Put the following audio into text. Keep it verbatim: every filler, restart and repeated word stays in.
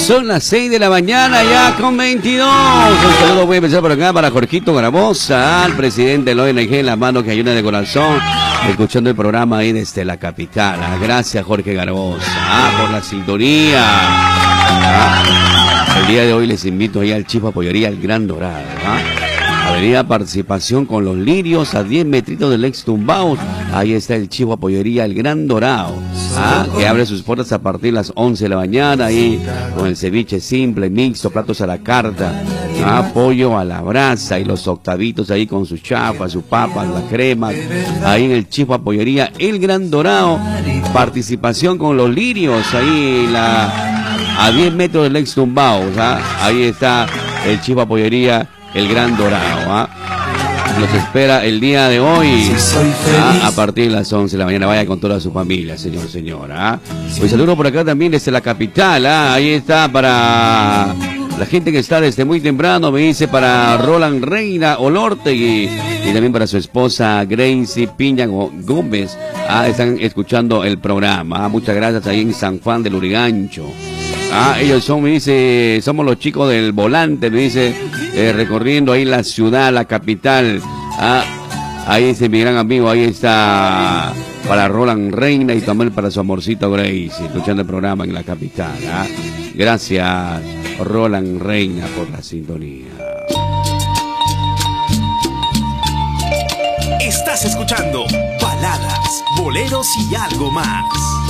Son las seis de la mañana ya con veintidós. Un saludo voy a empezar por acá para Jorgito Garabosa, al presidente del O N G, la mano que ayuda de corazón, escuchando el programa ahí desde la capital. Ah, gracias Jorge Garabosa, ah, por la sintonía. Ah, el día de hoy les invito ahí al Chivo Pollería El Gran Dorado. Ah. Avenida Participación con los Lirios a diez metritos del ex Tumbaos. Ahí está el Chivo Pollería El Gran Dorado, ah, que abre sus puertas a partir de las once de la mañana, ahí con el ceviche simple, mixto, platos a la carta, ah, pollo a la brasa y los octavitos ahí con sus chapas, sus papas, la crema, ahí en el Chivo Pollería El Gran Dorado. Participación con los Lirios, ahí la, a diez metros del ex Tumbaos, ah, ahí está el Chivo Pollería El Gran Dorado. ¿Ah? Los espera el día de hoy, ¿ah? A partir de las once de la mañana. Vaya con toda su familia, señor, señora. ¿Ah? Un saludo por acá también desde la capital. ¿Ah? Ahí está para la gente que está desde muy temprano. Me dice para Roland Reina Olortegui y también para su esposa Gracie Piña Gómez. ¿Ah? Están escuchando el programa. ¿Ah? Muchas gracias ahí en San Juan del Urigancho. Ah, ellos son, me dice, somos los chicos del volante, me dice, eh, recorriendo ahí la ciudad, la capital. Ah, ahí dice mi gran amigo, ahí está para Roland Reina y también para su amorcito Gracie, escuchando el programa en la capital. Ah. Gracias, Roland Reina, por la sintonía. Estás escuchando baladas, boleros y algo más.